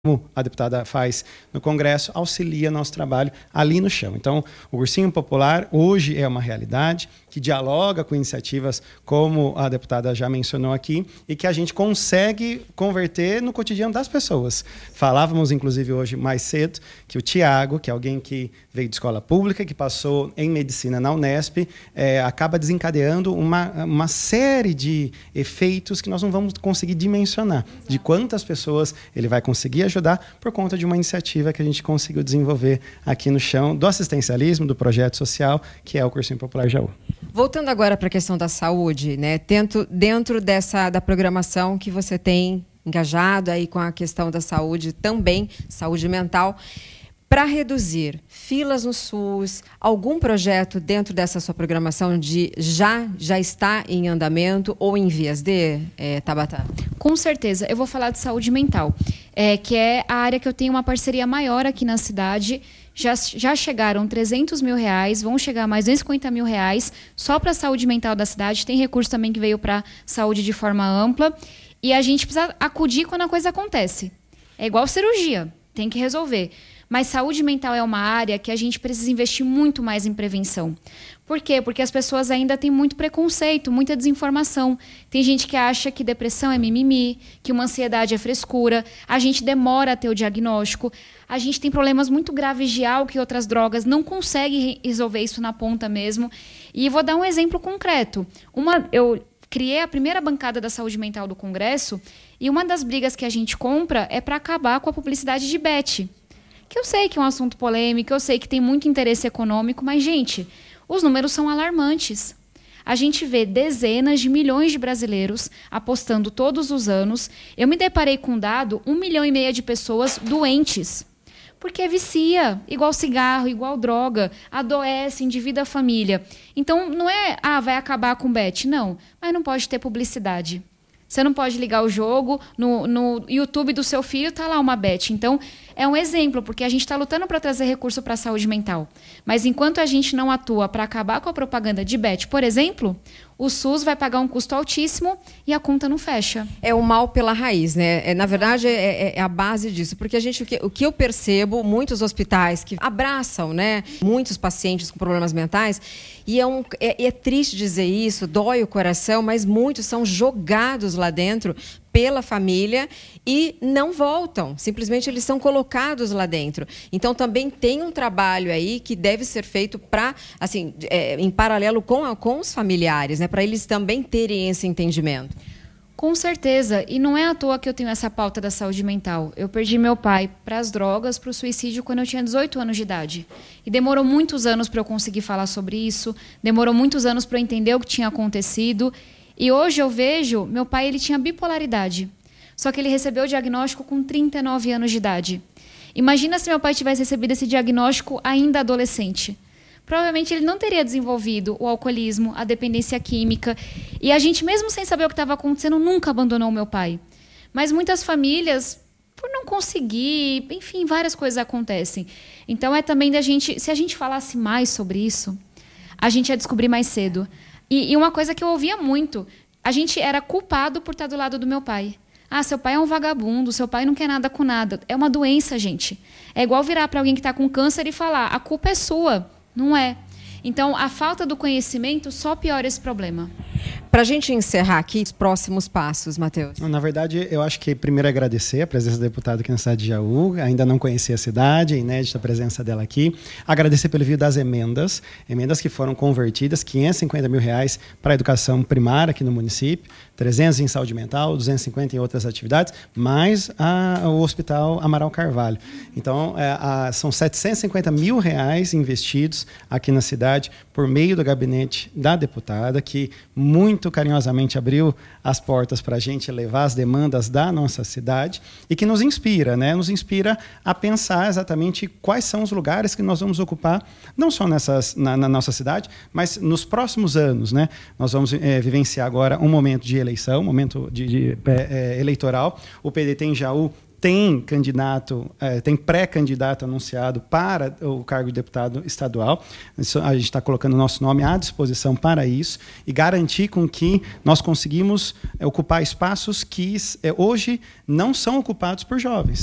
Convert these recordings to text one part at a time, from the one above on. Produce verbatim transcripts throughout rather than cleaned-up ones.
como a deputada faz no Congresso, auxilia nosso trabalho ali no chão. Então, o Ursinho Popular hoje é uma realidade que dialoga com iniciativas como a deputada já mencionou aqui e que a gente consegue converter no cotidiano das pessoas. Falávamos, inclusive, hoje mais cedo, que o Tiago, que é alguém que veio de escola pública, que passou em medicina na Unesp, é, acaba desencadeando uma, uma série de efeitos que nós não vamos conseguir dimensionar, de quantas pessoas ele vai conseguir ajudar por conta de uma iniciativa que a gente conseguiu desenvolver aqui no chão do assistencialismo, do projeto social, que é o Cursinho Popular Jaú. Voltando agora para a questão da saúde, né? Dentro, dentro dessa da programação que você tem engajado aí com a questão da saúde, também saúde mental, para reduzir filas no SUS, algum projeto dentro dessa sua programação de já já está em andamento ou em vias de, é, Tabata? Com certeza. Eu vou falar de saúde mental, é, que é a área que eu tenho uma parceria maior aqui na cidade. Já, já chegaram trezentos mil reais, vão chegar mais duzentos e cinquenta mil reais só para a saúde mental da cidade. Tem recurso também que veio para saúde de forma ampla. E a gente precisa acudir quando a coisa acontece. É igual cirurgia, tem que resolver. Mas saúde mental é uma área que a gente precisa investir muito mais em prevenção. Por quê? Porque as pessoas ainda têm muito preconceito, muita desinformação. Tem gente que acha que depressão é mimimi, que uma ansiedade é frescura. A gente demora a ter o diagnóstico. A gente tem problemas muito graves de álcool e outras drogas, não consegue resolver isso na ponta mesmo. E vou dar um exemplo concreto. Uma, eu criei a primeira bancada da saúde mental do Congresso e uma das brigas que a gente compra é para acabar com a publicidade de Bet. Que eu sei que é um assunto polêmico, eu sei que tem muito interesse econômico, mas, gente, os números são alarmantes. A gente vê dezenas de milhões de brasileiros apostando todos os anos. Eu me deparei com um dado, um milhão e meio de pessoas doentes. Porque vicia, igual cigarro, igual droga, adoece, endivida a família. Então, não é, ah, vai acabar com o bet. Não, mas não pode ter publicidade. Você não pode ligar o jogo, no, no YouTube do seu filho está lá uma bet. Então, é um exemplo, porque a gente está lutando para trazer recurso para a saúde mental. Mas enquanto a gente não atua para acabar com a propaganda de bet, por exemplo, o SUS vai pagar um custo altíssimo e a conta não fecha. É o mal pela raiz, né? É, na verdade, é, é a base disso. Porque a gente, o que, o que eu percebo, muitos hospitais que abraçam, né, muitos pacientes com problemas mentais, e é, um, é, é triste dizer isso, dói o coração, mas muitos são jogados lá dentro pela família e não voltam. Simplesmente eles são colocados lá dentro. Então também tem um trabalho aí que deve ser feito para, assim, é, em paralelo com, a, com os familiares, né, para eles também terem esse entendimento. Com certeza. E não é à toa que eu tenho essa pauta da saúde mental. Eu perdi meu pai para as drogas, para o suicídio, quando eu tinha dezoito anos de idade. E demorou muitos anos para eu conseguir falar sobre isso. Demorou muitos anos para eu entender o que tinha acontecido. E hoje eu vejo, meu pai ele tinha bipolaridade, só que ele recebeu o diagnóstico com trinta e nove anos de idade. Imagina se meu pai tivesse recebido esse diagnóstico ainda adolescente. Provavelmente ele não teria desenvolvido o alcoolismo, a dependência química. E a gente, mesmo sem saber o que estava acontecendo, nunca abandonou o meu pai. Mas muitas famílias, por não conseguir, enfim, várias coisas acontecem. Então é também da gente, se a gente falasse mais sobre isso, a gente ia descobrir mais cedo. E, e uma coisa que eu ouvia muito, a gente era culpado por estar do lado do meu pai. Ah, seu pai é um vagabundo, seu pai não quer nada com nada. É uma doença, gente. É igual virar para alguém que está com câncer e falar, a culpa é sua. Não é. Então, a falta do conhecimento só piora esse problema. Para a gente encerrar aqui, os próximos passos, Matheus. Na verdade, eu acho que primeiro agradecer a presença da deputada aqui na cidade de Jaú. Ainda não conhecia a cidade, é inédita a presença dela aqui. Agradecer pelo envio das emendas, emendas que foram convertidas, quinhentos e cinquenta mil reais para a educação primária aqui no município, trezentos em saúde mental, duzentos e cinquenta em outras atividades, mais a, o Hospital Amaral Carvalho. Então, é, a, são setecentos e cinquenta mil reais investidos aqui na cidade por meio do gabinete da deputada, que muito carinhosamente abriu as portas para a gente levar as demandas da nossa cidade e que nos inspira, né? Nos inspira a pensar exatamente quais são os lugares que nós vamos ocupar, não só nessas, na, na nossa cidade, mas nos próximos anos, né? Nós vamos é, vivenciar agora um momento de eleição, um momento de, de, é, eleitoral. O P D T em Jaú tem candidato, é, tem pré-candidato anunciado para o cargo de deputado estadual. Isso, a gente está colocando o nosso nome à disposição para isso e garantir com que nós conseguimos é, ocupar espaços que é, hoje não são ocupados por jovens.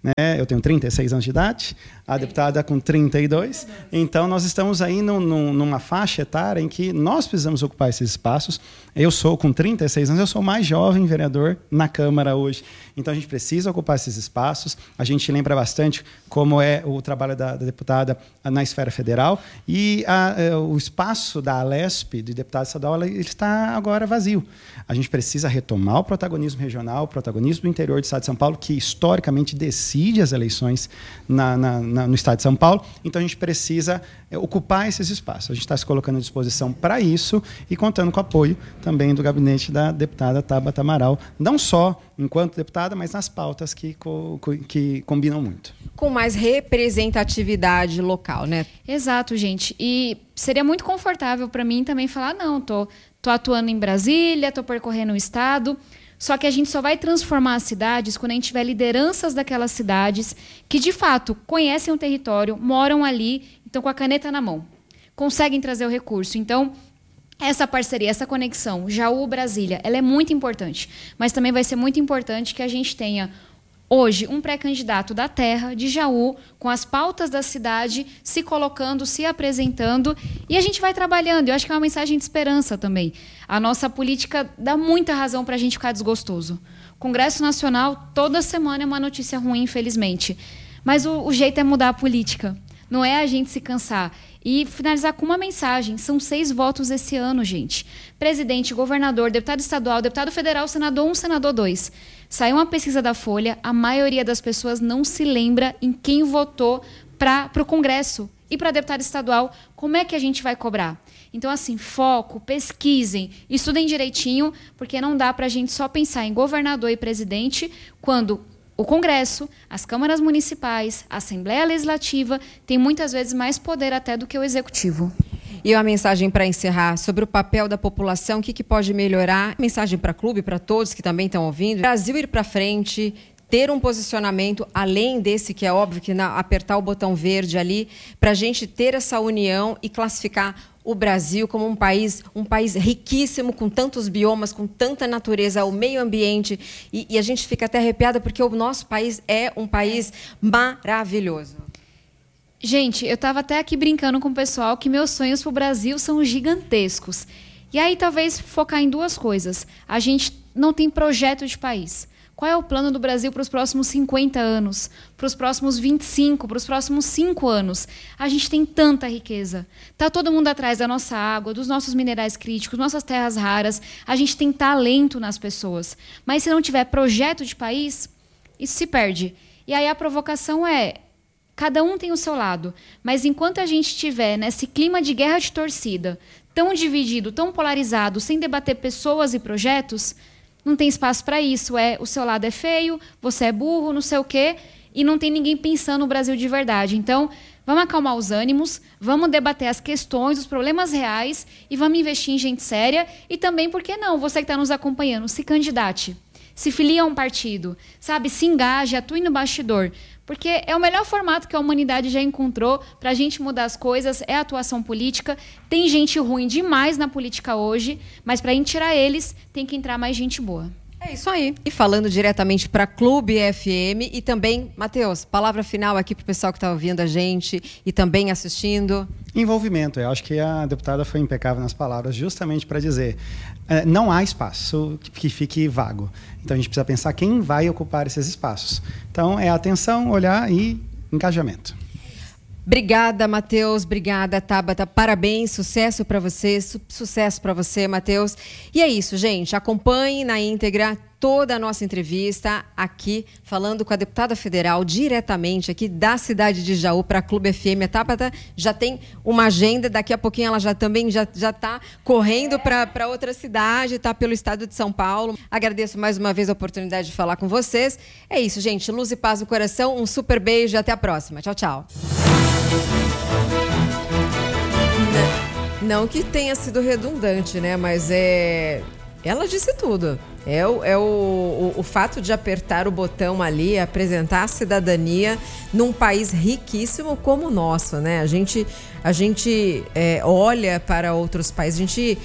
né? Eu tenho trinta e seis anos de idade, a deputada com trinta e dois. Então, nós estamos aí num, num, numa faixa etária em que nós precisamos ocupar esses espaços. Eu sou, com trinta e seis anos, eu sou o mais jovem vereador na Câmara hoje. Então, a gente precisa ocupar esses espaços. A gente lembra bastante como é o trabalho da, da deputada na esfera federal. E a, o espaço da Alesp, de deputado estadual, ele está agora vazio. A gente precisa retomar o protagonismo regional, o protagonismo do interior do estado de São Paulo, que historicamente decide as eleições na, na, na, no estado de São Paulo. Então, a gente precisa ocupar esses espaços. A gente está se colocando à disposição para isso e contando com o apoio também do gabinete da deputada Tabata Amaral, não só enquanto deputada, mas nas pautas que, co, que combinam muito. Com mais representatividade local, né? Exato, gente. E seria muito confortável para mim também falar, não, tô, tô atuando em Brasília, tô percorrendo o estado. Só que a gente só vai transformar as cidades quando a gente tiver lideranças daquelas cidades que, de fato, conhecem o território, moram ali, estão com a caneta na mão, conseguem trazer o recurso. Então, essa parceria, essa conexão, Jaú-Brasília, ela é muito importante. Mas também vai ser muito importante que a gente tenha, hoje, um pré-candidato da terra, de Jaú, com as pautas da cidade, se colocando, se apresentando, e a gente vai trabalhando. Eu acho que é uma mensagem de esperança também. A nossa política dá muita razão para a gente ficar desgostoso. Congresso Nacional, toda semana é uma notícia ruim, infelizmente. Mas o, o jeito é mudar a política. Não é a gente se cansar. E finalizar com uma mensagem. São seis votos esse ano, gente. Presidente, governador, deputado estadual, deputado federal, senador um, senador dois. Saiu uma pesquisa da Folha, a maioria das pessoas não se lembra em quem votou para o Congresso e para deputado estadual. Como é que a gente vai cobrar? Então, assim, foco, pesquisem, estudem direitinho, porque não dá para a gente só pensar em governador e presidente quando o Congresso, as câmaras municipais, a Assembleia Legislativa tem muitas vezes mais poder até do que o Executivo. E uma mensagem para encerrar sobre o papel da população, o que, que pode melhorar? Mensagem para o clube, para todos que também estão ouvindo. Brasil ir para frente, ter um posicionamento além desse, que é óbvio que na, apertar o botão verde ali, para a gente ter essa união e classificar o Brasil como um país, um país riquíssimo, com tantos biomas, com tanta natureza, o meio ambiente. E, e a gente fica até arrepiada porque o nosso país é um país maravilhoso. Gente, eu estava até aqui brincando com o pessoal que meus sonhos para o Brasil são gigantescos. E aí talvez focar em duas coisas. A gente não tem projeto de país. Qual é o plano do Brasil para os próximos cinquenta anos, para os próximos vinte e cinco, para os próximos cinco anos? A gente tem tanta riqueza. Está todo mundo atrás da nossa água, dos nossos minerais críticos, nossas terras raras. A gente tem talento nas pessoas. Mas se não tiver projeto de país, isso se perde. E aí a provocação é, cada um tem o seu lado. Mas enquanto a gente estiver nesse clima de guerra de torcida, tão dividido, tão polarizado, sem debater pessoas e projetos, não tem espaço para isso. É, o seu lado é feio, você é burro, não sei o quê, e não tem ninguém pensando no Brasil de verdade. Então, vamos acalmar os ânimos, vamos debater as questões, os problemas reais e vamos investir em gente séria. E também, por que não, você que está nos acompanhando, se candidate, se filie a um partido, sabe, se engaje, atue no bastidor. Porque é o melhor formato que a humanidade já encontrou para a gente mudar as coisas, é a atuação política. Tem gente ruim demais na política hoje, mas para a gente tirar eles, tem que entrar mais gente boa. É isso aí. E falando diretamente para Clube F M e também, Matheus, palavra final aqui para o pessoal que está ouvindo a gente e também assistindo. Envolvimento. Eu acho que a deputada foi impecável nas palavras justamente para dizer é, não há espaço que, que fique vago. Então a gente precisa pensar quem vai ocupar esses espaços. Então é atenção, olhar e engajamento. Obrigada, Matheus. Obrigada, Tabata. Parabéns, sucesso para você, su sucesso para você, Matheus. E é isso, gente. Acompanhe na íntegra toda a nossa entrevista aqui, falando com a deputada federal diretamente aqui da cidade de Jaú para a Clube F M. A Tabata já tem uma agenda, daqui a pouquinho ela já também já já está correndo para outra cidade, está pelo estado de São Paulo. Agradeço mais uma vez a oportunidade de falar com vocês. É isso, gente. Luz e paz no coração. Um super beijo e até a próxima. Tchau, tchau. Não que tenha sido redundante, né? Mas é... ela disse tudo. É, o, é o, o, o fato de apertar o botão ali, apresentar a cidadania num país riquíssimo como o nosso, né? A gente, a gente é, olha para outros países, a gente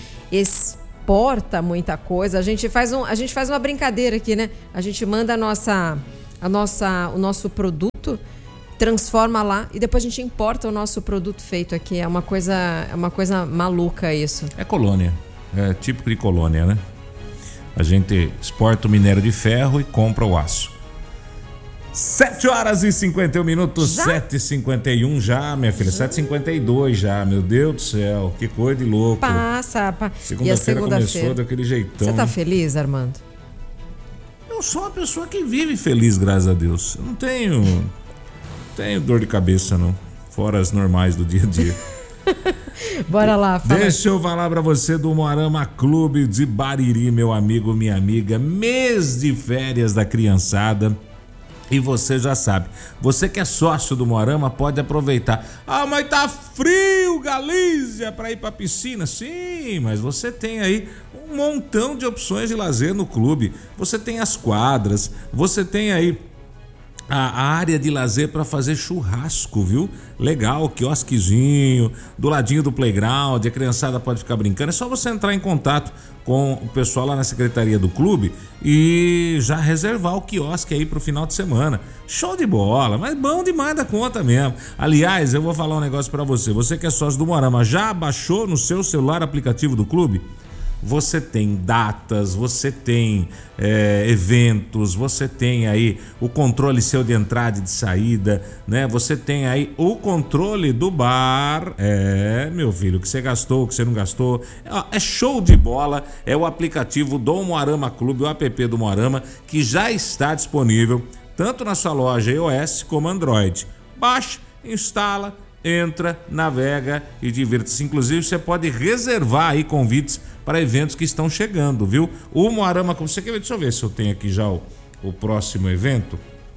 exporta muita coisa, a gente faz, um, a gente faz uma brincadeira aqui, né? A gente manda a nossa... a nossa, o nosso produto, transforma lá e depois a gente importa o nosso produto feito aqui. É uma coisa, é uma coisa maluca isso. É colônia, é típico de colônia, né? A gente exporta o minério de ferro e compra o aço. sete horas e cinquenta e um minutos, sete e cinquenta e um já, minha filha, sete e cinquenta e dois já, meu Deus do céu, que coisa de louco. Passa, pa... Segunda-feira, segunda começou daquele jeitão. Você tá feliz, Armando? Eu sou uma pessoa que vive feliz, graças a Deus. Eu não tenho, não tenho dor de cabeça, não, fora as normais do dia a dia. Bora lá, fala. Deixa eu falar pra você do Moarama Clube de Bariri, meu amigo, minha amiga. Mês de férias da criançada. E você já sabe, você que é sócio do Moarama pode aproveitar. Ah, mas tá frio, Galícia, pra ir pra piscina. Sim, mas você tem aí um montão de opções de lazer no clube. Você tem as quadras, você tem aí a área de lazer para fazer churrasco, viu? Legal, quiosquezinho, do ladinho do playground, a criançada pode ficar brincando. É só você entrar em contato com o pessoal lá na secretaria do clube e já reservar o quiosque aí pro final de semana. Show de bola, mas bom demais da conta mesmo. Aliás, eu vou falar um negócio para você. Você que é sócio do Moarama, já baixou no seu celular o aplicativo do clube? Você tem datas, você tem é, eventos, você tem aí o controle seu de entrada e de saída, né? Você tem aí o controle do bar. É, meu filho, o que você gastou, o que você não gastou. É, é show de bola. É o aplicativo do Moarama Clube, o app do Moarama, que já está disponível tanto na sua loja iOS como Android. Baixa, instala, entra, navega e divirta-se. Inclusive, você pode reservar aí convites para eventos que estão chegando, viu? O Moarama, como você quer ver, deixa eu ver se eu tenho aqui já o, o próximo evento.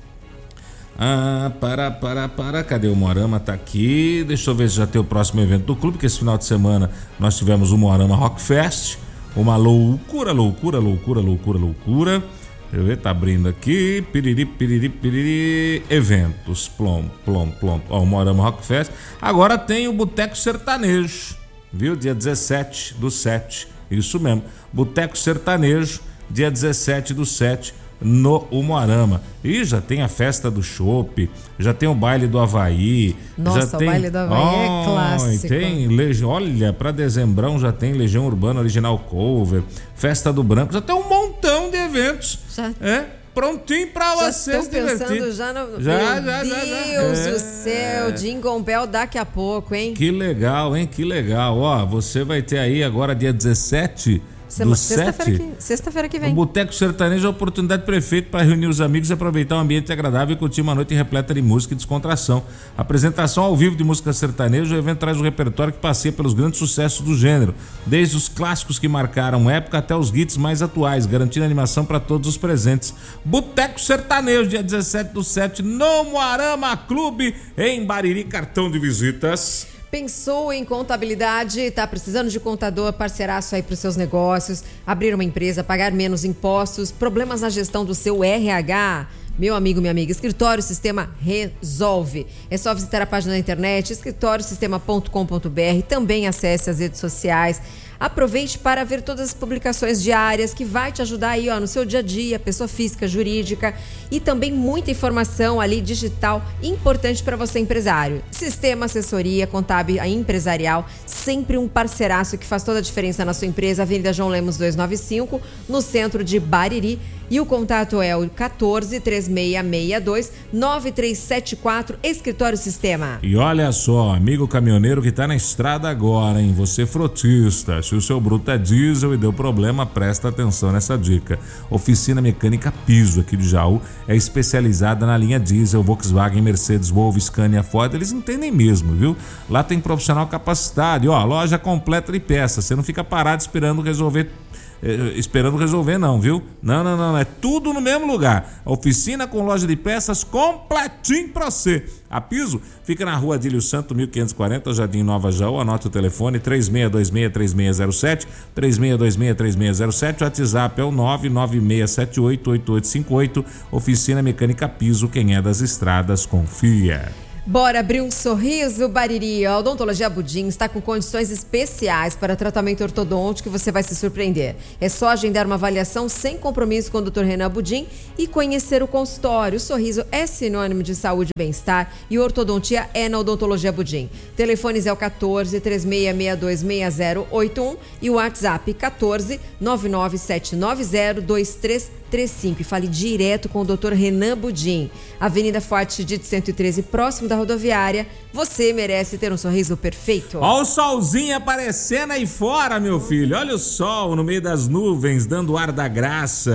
Ah, para, para, para, cadê o Moarama? Tá aqui, deixa eu ver se já tem o próximo evento do clube, que esse final de semana nós tivemos o Moarama Rock Fest, uma loucura, loucura, loucura, loucura, loucura. Deixa eu ver, tá abrindo aqui, piriri, piriri, piriri, eventos, plom, plom, plom, ó, o Moarama Rock Fest. Agora tem o Boteco Sertanejo, viu? Dia dezessete do sete, isso mesmo, Boteco Sertanejo, dia dezessete do sete, no Moarama. E já tem a festa do chopp, já tem o baile do Havaí. Nossa, já o tem... baile do Havaí oh, é clássico. Tem Legião, olha, pra dezembrão já tem Legião Urbana Original Cover, Festa do Branco, já tem um montão de eventos. Já... É, prontinho pra já vocês pensando já no... Já, Meu já, Deus já, já. do céu, Jingle Bell daqui a pouco, hein? Que legal, hein? Que legal. Ó, você vai ter aí agora dia dezessete do sexta-feira que, sexta-feira que vem. O Boteco Sertanejo é a oportunidade perfeita para reunir os amigos e aproveitar um ambiente agradável e curtir uma noite repleta de música e descontração. Apresentação ao vivo de música sertaneja, o evento traz um repertório que passeia pelos grandes sucessos do gênero, desde os clássicos que marcaram época até os hits mais atuais, garantindo animação para todos os presentes. Boteco Sertanejo, dia dezessete do sete, no Moarama Clube, em Bariri, cartão de visitas. Pensou em contabilidade? Está precisando de contador, parceiraço aí para os seus negócios, abrir uma empresa, pagar menos impostos, problemas na gestão do seu R H? Meu amigo, minha amiga, Escritório Sistema resolve. É só visitar a página da internet, escritório sistema ponto com ponto br, também acesse as redes sociais. Aproveite para ver todas as publicações diárias que vai te ajudar aí, ó, no seu dia a dia, pessoa física, jurídica, e também muita informação ali digital importante para você empresário. Sistema Assessoria Contábil empresarial, sempre um parceiraço que faz toda a diferença na sua empresa. Avenida João Lemos duzentos e noventa e cinco, no centro de Bariri. E o contato é o quatorze, três seis seis dois, nove três sete quatro, Escritório Sistema. E olha só, amigo caminhoneiro que tá na estrada agora, hein? Você frotista, se o seu bruto é diesel e deu problema, presta atenção nessa dica. Oficina Mecânica Piso, aqui de Jaú, é especializada na linha diesel, Volkswagen, Mercedes, Volvo, Scania, Ford, eles entendem mesmo, viu? Lá tem profissional capacitado, e ó, loja completa de peças, você não fica parado esperando resolver esperando resolver não, viu? Não, não, não, é tudo no mesmo lugar. Oficina com loja de peças completinho pra você. A Piso fica na rua Adílio Santo, mil quinhentos e quarenta, Jardim Nova Jaú. Anote o telefone três seis dois seis, três seis zero sete, três seis dois seis, três seis zero sete. O WhatsApp é o nove nove seis sete oito, oito oito cinco oito. Oficina Mecânica Piso, quem é das estradas confia. Bora abrir um sorriso, Bariri. A Odontologia Budim está com condições especiais para tratamento ortodôntico que você vai se surpreender. É só agendar uma avaliação sem compromisso com o doutor Renan Budim e conhecer o consultório. O sorriso é sinônimo de saúde e bem-estar e ortodontia é na Odontologia Budim. Telefones é o quatorze, três seis seis dois, seis zero oito um e o WhatsApp quatorze, nove nove sete nove zero, dois três três cinco. E fale direto com o doutor Renan Budim. Avenida Forte Chidid cento e treze, próximo da rodoviária. Você merece ter um sorriso perfeito. Olha o solzinho aparecendo aí fora, meu filho. Olha o sol no meio das nuvens, dando ar da graça.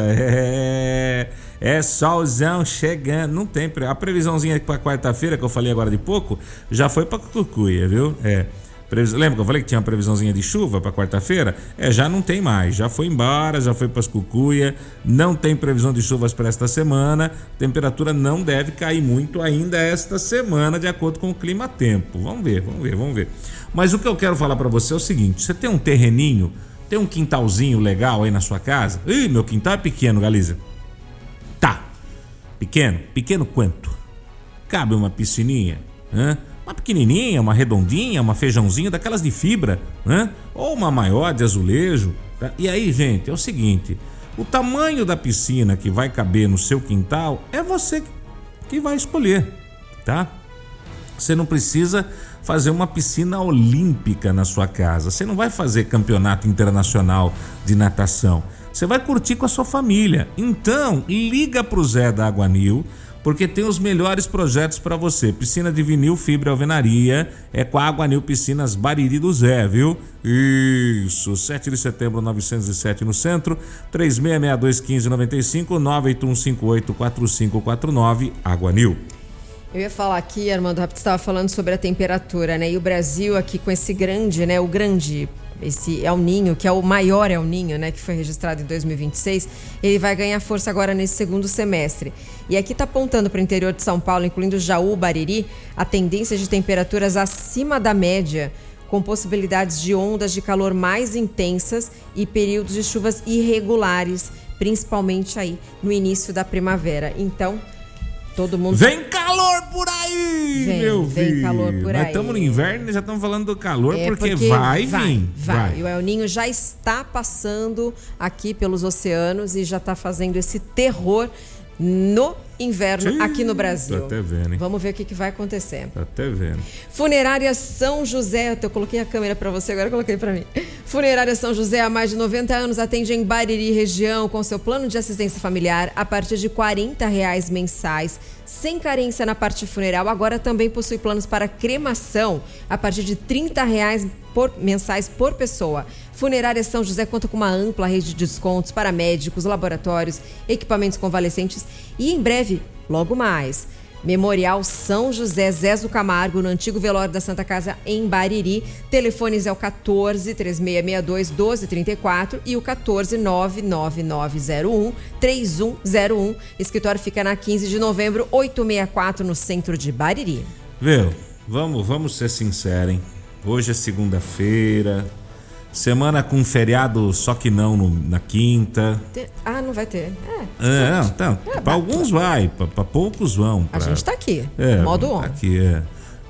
É, é solzão chegando. Não tem, a previsãozinha para quarta-feira que eu falei agora de pouco, já foi para Cucuia, viu? É. Lembra que eu falei que tinha uma previsãozinha de chuva para quarta-feira? É, já não tem mais, já foi embora, já foi para as Cucuia, não tem previsão de chuvas para esta semana, a temperatura não deve cair muito ainda esta semana, de acordo com o clima-tempo. Vamos ver, vamos ver, vamos ver. Mas o que eu quero falar para você é o seguinte: você tem um terreninho, tem um quintalzinho legal aí na sua casa? Ih, meu quintal é pequeno, Galiza. Tá, pequeno, pequeno quanto? Cabe uma piscininha, hã? Uma pequenininha, uma redondinha, uma feijãozinha daquelas de fibra, né? Ou uma maior de azulejo. Tá? E aí, gente, é o seguinte: o tamanho da piscina que vai caber no seu quintal é você que vai escolher, tá? Você não precisa fazer uma piscina olímpica na sua casa. Você não vai fazer campeonato internacional de natação. Você vai curtir com a sua família. Então, liga pro Zé da Aguanil, porque tem os melhores projetos para você. Piscina de vinil, fibra, alvenaria, é com a Aguanil Piscinas Bariri do Zé, viu? Isso, sete de setembro, novecentos e sete no centro, três seis seis dois, um cinco nove cinco, nove oito um cinco oito, quatro cinco quatro nove, Aguanil. Eu ia falar aqui, Armando, você estava falando sobre a temperatura, né? E o Brasil aqui com esse grande, né? O grande... esse El Ninho, que é o maior El Ninho, né, que foi registrado em dois mil e vinte e seis, ele vai ganhar força agora nesse segundo semestre. E aqui está apontando para o interior de São Paulo, incluindo Jaú, Bariri, a tendência de temperaturas acima da média, com possibilidades de ondas de calor mais intensas e períodos de chuvas irregulares, principalmente aí no início da primavera. Então, todo mundo... Vem calor por aí, vem, meu vem filho. calor por Nós aí. estamos no inverno e já estamos falando do calor, é porque, porque vai, vai vir. Vai. vai. E o El Ninho já está passando aqui pelos oceanos e já está fazendo esse terror no inverno. Sim, aqui no Brasil. Tá até vendo, hein? Vamos ver o que, que vai acontecer. Tá até vendo. Funerária São José, eu coloquei a câmera para você, agora eu coloquei para mim. Funerária São José, há mais de noventa anos, atende em Bariri região com seu plano de assistência familiar a partir de quarenta reais mensais, sem carência na parte funeral. Agora também possui planos para cremação a partir de trinta reais por, mensais por pessoa. Funerária São José conta com uma ampla rede de descontos para médicos, laboratórios, equipamentos convalescentes e em breve, logo mais, Memorial São José Zezo Camargo, no antigo velório da Santa Casa em Bariri. Telefones é o quatorze, três seis seis dois, doze trinta e quatro e o quatorze, nove nove nove zero um, três um zero um. Escritório fica na quinze de novembro, oitocentos e sessenta e quatro, no centro de Bariri. Viu? Vamos, vamos ser sinceros, hein? Hoje é segunda-feira, semana com feriado, só que não no, na quinta. Ah, não vai ter. É, é não, então, é, para alguns vai, para poucos vão. Pra, a gente tá aqui, é, modo on. Tá aqui, é.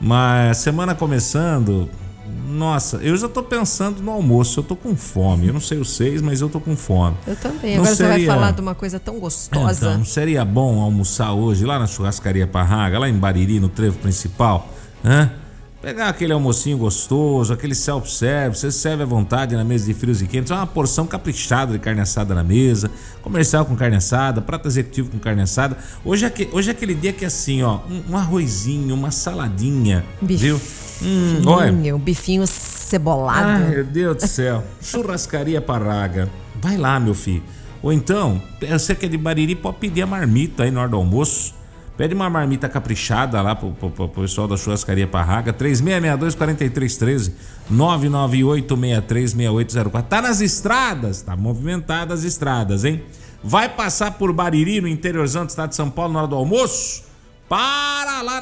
Mas semana começando, nossa, eu já tô pensando no almoço, eu tô com fome. Eu não sei os seis, mas eu tô com fome. Eu também. Não Agora seria... você vai falar de uma coisa tão gostosa. Então, não seria bom almoçar hoje lá na churrascaria Parraga, lá em Bariri, no trevo principal? Hã? Pegar aquele almocinho gostoso, aquele self-service, você serve à vontade na mesa de frios e quentes, uma porção caprichada de carne assada na mesa, comercial com carne assada, prato executivo com carne assada. Hoje é, que, hoje é aquele dia que é assim, ó, um, um arrozinho, uma saladinha, bifinho, viu? Hum, olha, um bifinho cebolado. Ai, meu Deus do céu. Churrascaria Parraga. Vai lá, meu filho. Ou então, você que é de Bariri, pode pedir a marmita aí na hora do almoço. Pede uma marmita caprichada lá pro, pro, pro pessoal da churrascaria Parraga, três seis seis dois, quatro três um três, nove nove oito seis três, seis oito zero quatro. Tá nas estradas, tá movimentadas as estradas, hein? Vai passar por Bariri, no interiorzão do estado de São Paulo, na hora do almoço? Para lá na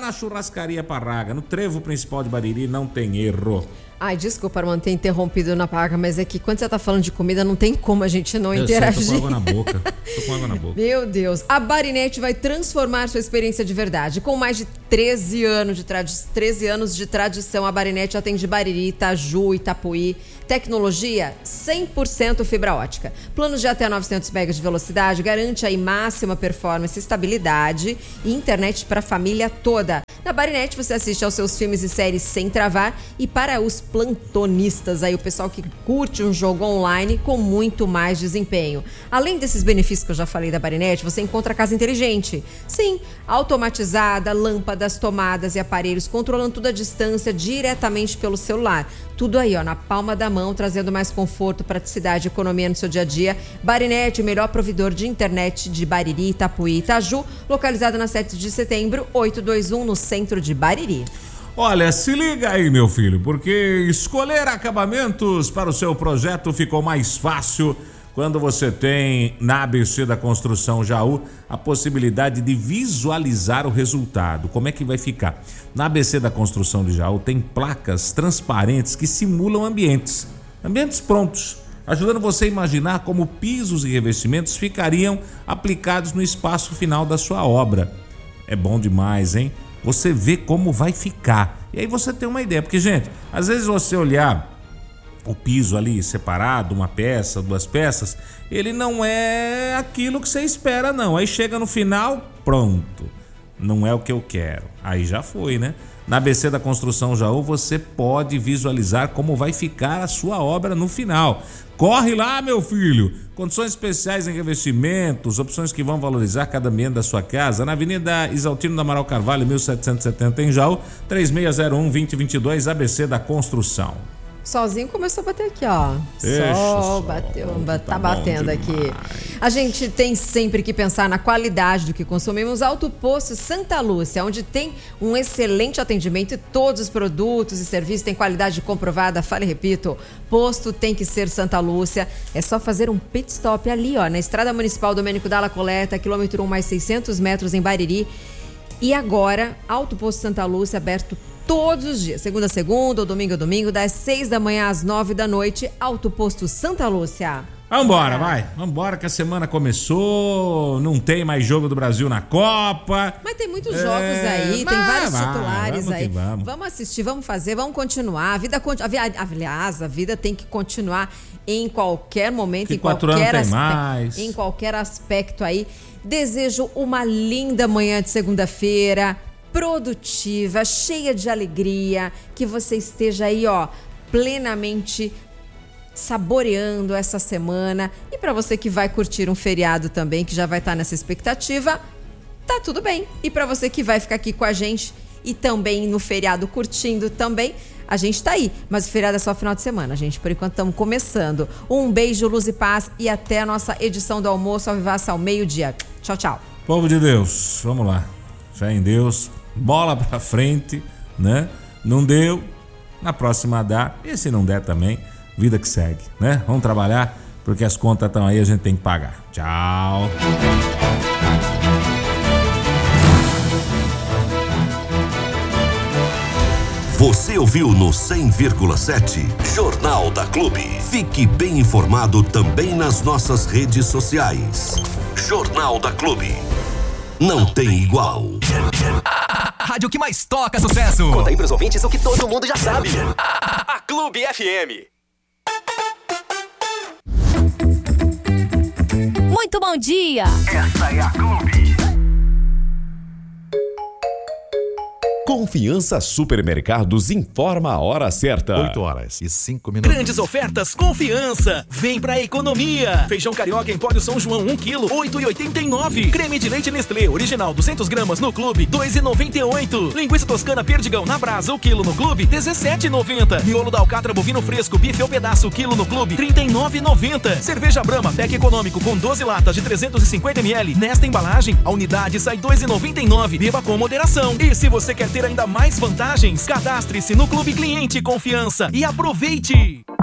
na Churrascaria Parraga, no trevo principal de Bariri, não tem erro. Ai, desculpa, Armando, ter interrompido na Parraga, mas é que quando você tá falando de comida, não tem como a gente não Eu interagir. sei, tô com água na boca. Tô com água na boca. Meu Deus. A Barinete vai transformar sua experiência de verdade. Com mais de treze anos de, tradi- treze anos de tradição, a Barinete atende Bariri, Itaju, Itapuí. Tecnologia cem por cento fibra ótica. Planos de até novecentos megas de velocidade, garante aí máxima performance, estabilidade e internet para a família toda. Na Barinete você assiste aos seus filmes e séries sem travar, e para os plantonistas, aí o pessoal que curte um jogo online com muito mais desempenho. Além desses benefícios que eu já falei da Barinete, você encontra a casa inteligente. Sim, automatizada, lâmpadas, tomadas e aparelhos controlando tudo à distância diretamente pelo celular. Tudo aí, ó, na palma da mão, trazendo mais conforto, praticidade e economia no seu dia a dia. Barinete, o melhor provedor de internet de Bariri, Itapuí e Itaju, localizado na sete de setembro, oitocentos e vinte e um, no centro de Bariri. Olha, se liga aí, meu filho, porque escolher acabamentos para o seu projeto ficou mais fácil quando você tem na A B C da Construção Jaú a possibilidade de visualizar o resultado. Como é que vai ficar? Na A B C da Construção de Jaú tem placas transparentes que simulam ambientes, ambientes prontos, ajudando você a imaginar como pisos e revestimentos ficariam aplicados no espaço final da sua obra. É bom demais, hein? Você vê como vai ficar. E aí você tem uma ideia, porque, gente, às vezes você olhar o piso ali separado, uma peça, duas peças, ele não é aquilo que você espera, não. Aí chega no final, pronto. Não é o que eu quero. Aí já foi, né? Na A B C da Construção Jaú você pode visualizar como vai ficar a sua obra no final. Corre lá, meu filho! Condições especiais em revestimentos, opções que vão valorizar cada ambiente da sua casa. Na Avenida Isaltino do Amaral Carvalho, mil setecentos e setenta em Jaú, três seis zero um, dois zero dois dois, A B C da Construção. Sozinho começou a bater aqui, ó. Deixa Só só, bateu, tá tá bom batendo aqui. demais. A gente tem sempre que pensar na qualidade do que consumimos. Alto Posto Santa Lúcia, onde tem um excelente atendimento e todos os produtos e serviços têm qualidade comprovada. Fale e repito, posto tem que ser Santa Lúcia. É só fazer um pit stop ali, ó, na Estrada Municipal Domênico Dalla Coleta, quilômetro um mais seiscentos metros em Bariri. E agora, Alto Posto Santa Lúcia aberto todos os dias, segunda a segunda ou domingo a domingo, das seis da manhã às nove da noite, Alto Posto Santa Lúcia. Vambora, vai. Vambora que a semana começou, não tem mais jogo do Brasil na Copa. Mas tem muitos É, jogos aí, tem mas vários vai, titulares vamos que aí. vamos. Vamos assistir, vamos fazer, vamos continuar. A vida continua. Aliás, a vida tem que continuar em qualquer momento, Que em quatro qualquer anos tem aspecto, mais. em qualquer aspecto aí. Desejo uma linda manhã de segunda-feira, produtiva, cheia de alegria, que você esteja aí, ó, plenamente saboreando essa semana. E para você que vai curtir um feriado também, que já vai estar nessa expectativa, tá tudo bem. E para você que vai ficar aqui com a gente e também no feriado curtindo também, a gente tá aí. Mas o feriado é só final de semana, gente. Por enquanto estamos começando. Um beijo, luz e paz e até a nossa edição do Almoço ao Vivaço ao meio-dia. Tchau, tchau. Povo de Deus, vamos lá. Fé em Deus, bola pra frente, né? Não deu, na próxima dá. E se não der também, vida que segue, né? Vamos trabalhar, porque as contas estão aí, a gente tem que pagar. Tchau. Você ouviu no cem vírgula sete Jornal da Clube. Fique bem informado também nas nossas redes sociais. Jornal da Clube. Não tem igual. A rádio que mais toca sucesso. Conta aí pros ouvintes o que todo mundo já sabe. A Clube F M. Muito bom dia. Essa é a Clube. Confiança Supermercados informa a hora certa. oito horas e cinco minutos. Grandes ofertas, confiança. Vem pra economia. Feijão carioca Empório São João, um quilo, oito reais e oitenta e nove centavos. Creme de leite Nestlé, original, duzentas gramas no clube, dois reais e noventa e oito centavos. Linguiça toscana Perdigão na brasa, o quilo no clube, dezessete reais e noventa centavos. Miolo da alcatra bovino fresco, bife ao pedaço, quilo no clube, trinta e nove reais e noventa centavos. Cerveja Brahma, pack econômico com doze latas de trezentos e cinquenta mililitros. Nesta embalagem, a unidade sai dois reais e noventa e nove centavos. Beba com moderação. E se você quer ter ainda mais vantagens, cadastre-se no Clube Cliente Confiança e aproveite!